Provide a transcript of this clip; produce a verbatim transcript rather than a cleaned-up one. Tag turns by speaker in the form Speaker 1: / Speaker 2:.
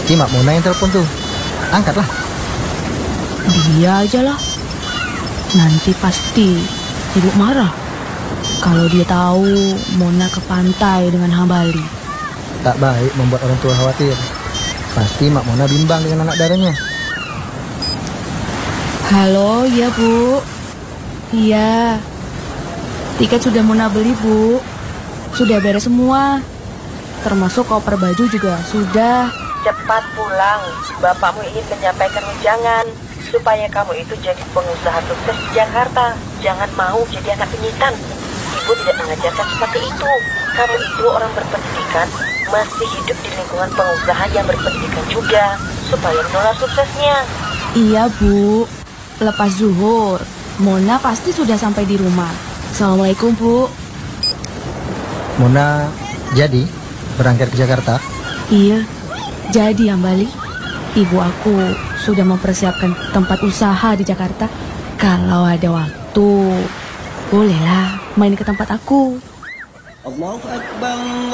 Speaker 1: Pasti Mak Mona yang telepon tuh. Angkatlah.
Speaker 2: Dia aja lah. Nanti pasti ibu marah kalau dia tahu Mona ke pantai dengan Hambali.
Speaker 1: Tak baik membuat orang tua khawatir. Pasti Mak Mona bimbang dengan anak darahnya.
Speaker 2: Halo, iya Bu. Iya. Tiket sudah Mona beli, Bu. Sudah beres semua. Termasuk koper baju juga sudah.
Speaker 3: Cepat pulang. Bapakmu ingin menyampaikan wejangan supaya kamu itu jadi pengusaha sukses di Jakarta. Jangan mau jadi anak penyitan. Ibu tidak mengajarkan seperti itu. Kamu itu orang berpendidikan, masih hidup di lingkungan pengusaha yang berpendidikan juga, supaya menular suksesnya.
Speaker 2: Iya, Bu. Lepas zuhur, Mona pasti sudah sampai di rumah. Assalamualaikum, Bu.
Speaker 1: Mona jadi berangkat ke Jakarta?
Speaker 2: Iya, jadi Hambali. Ibu aku sudah mempersiapkan tempat usaha di Jakarta. Kalau ada waktu, bolehlah main ke tempat aku.
Speaker 4: Allahu Akbar.